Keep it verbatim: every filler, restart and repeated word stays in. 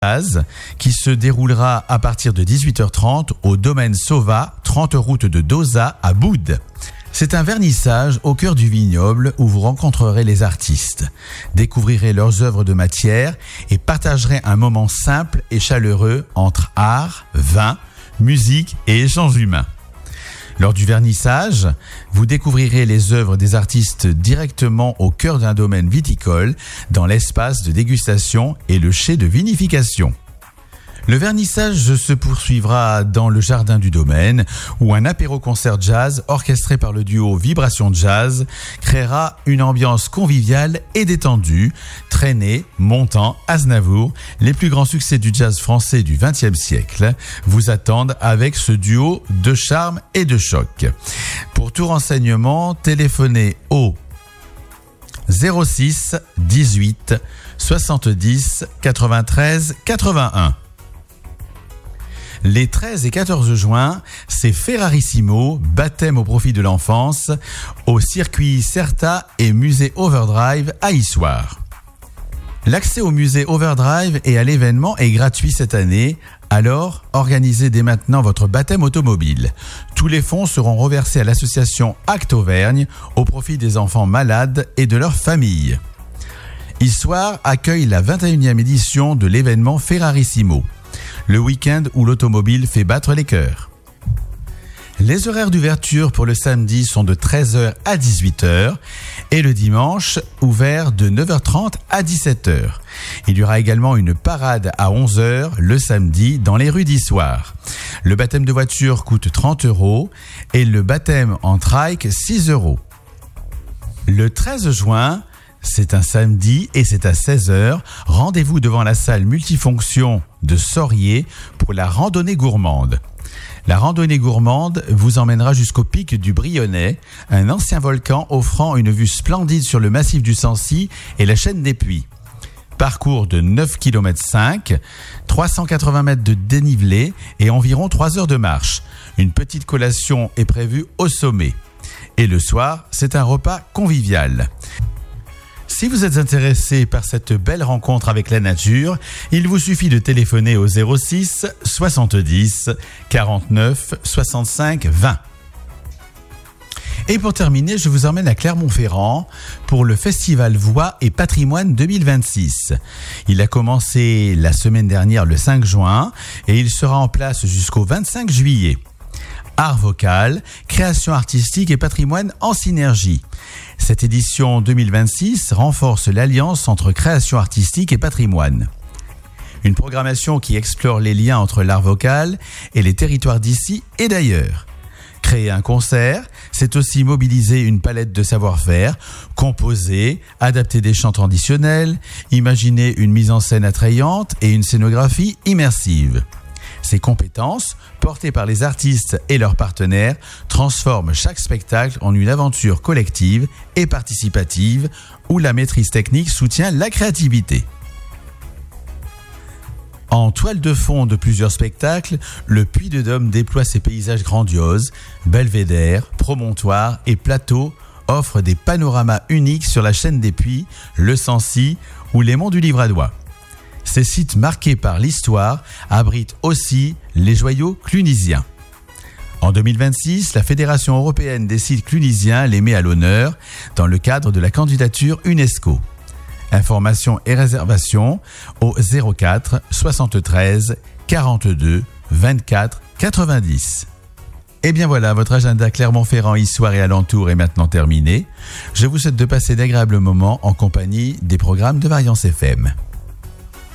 jazz qui se déroulera à partir de dix-huit heures trente au domaine Sova, trente route de Doza à Boud. C'est un vernissage au cœur du vignoble où vous rencontrerez les artistes, découvrirez leurs œuvres de matière et partagerez un moment simple et chaleureux entre art, vin, musique et échanges humains. Lors du vernissage, vous découvrirez les œuvres des artistes directement au cœur d'un domaine viticole, dans l'espace de dégustation et le chai de vinification. Le vernissage se poursuivra dans le jardin du domaine, où un apéro-concert jazz orchestré par le duo Vibration Jazz créera une ambiance conviviale et détendue. Traînée, Montand, Aznavour, les plus grands succès du jazz français du vingtième siècle, vous attendent avec ce duo de charme et de choc. Pour tout renseignement, téléphonez au zéro six dix-huit soixante-dix quatre-vingt-treize quatre-vingt-un. Les treize et quatorze juin, c'est Ferrarissimo, baptême au profit de l'enfance, au circuit Certa et musée Overdrive à Issoire. L'accès au musée Overdrive et à l'événement est gratuit cette année, alors organisez dès maintenant votre baptême automobile. Tous les fonds seront reversés à l'association Acte Auvergne au profit des enfants malades et de leurs familles. Issoire accueille la vingt et unième édition de l'événement Ferrarissimo, le week-end où l'automobile fait battre les cœurs. Les horaires d'ouverture pour le samedi sont de treize heures à dix-huit heures et le dimanche ouvert de neuf heures trente à dix-sept heures. Il y aura également une parade à onze heures le samedi dans les rues d'Issoire. Le baptême de voiture coûte trente euros et le baptême en trike six euros. Le treize juin, c'est un samedi et c'est à seize heures. Rendez-vous devant la salle multifonction de Sorier pour la randonnée gourmande. La randonnée gourmande vous emmènera jusqu'au pic du Brionnais, un ancien volcan offrant une vue splendide sur le massif du Sancy et la chaîne des Puys. Parcours de neuf virgule cinq kilomètres, trois cent quatre-vingts mètres de dénivelé et environ trois heures de marche. Une petite collation est prévue au sommet. Et le soir, c'est un repas convivial. Si vous êtes intéressé par cette belle rencontre avec la nature, il vous suffit de téléphoner au zéro six soixante-dix quarante-neuf soixante-cinq vingt. Et pour terminer, je vous emmène à Clermont-Ferrand pour le Festival Voix et Patrimoine deux mille vingt-six. Il a commencé la semaine dernière le cinq juin et il sera en place jusqu'au vingt-cinq juillet. Art vocal, création artistique et patrimoine en synergie. Cette édition deux mille vingt-six renforce l'alliance entre création artistique et patrimoine. Une programmation qui explore les liens entre l'art vocal et les territoires d'ici et d'ailleurs. Créer un concert, c'est aussi mobiliser une palette de savoir-faire, composer, adapter des chants traditionnels, imaginer une mise en scène attrayante et une scénographie immersive. Ces compétences, portées par les artistes et leurs partenaires, transforment chaque spectacle en une aventure collective et participative où la maîtrise technique soutient la créativité. En toile de fond de plusieurs spectacles, le Puy-de-Dôme déploie ses paysages grandioses, belvédères, promontoires et plateaux offrent des panoramas uniques sur la chaîne des Puys, le Sancy ou les monts du Livradois. Ces sites marqués par l'histoire abritent aussi les joyaux clunisiens. En deux mille vingt-six, la Fédération européenne des sites clunisiens les met à l'honneur dans le cadre de la candidature UNESCO. Informations et réservations au zéro quatre soixante-treize quarante-deux vingt-quatre quatre-vingt-dix. Et bien voilà, votre agenda Clermont-Ferrand, Issoire et alentour est maintenant terminé. Je vous souhaite de passer d'agréables moments en compagnie des programmes de Variance F M.